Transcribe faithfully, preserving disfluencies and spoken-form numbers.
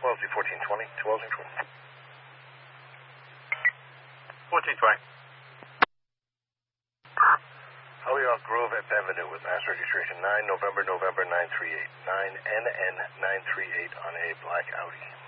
Wellesley fourteen twenty to Wellesley. fourteen twenty. Holyoke Grove F Avenue with mass registration nine November November nine three eight. nine N N nine three eight on a black Audi.